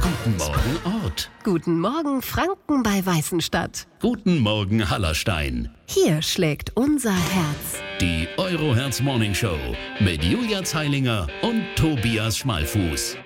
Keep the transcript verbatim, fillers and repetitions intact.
Guten Morgen Ort. Guten Morgen Franken bei Weißenstadt. Guten Morgen Hallerstein. Hier schlägt unser Herz. Die Euroherz Morning Show mit Julia Zeilinger und Tobias Schmalfuß.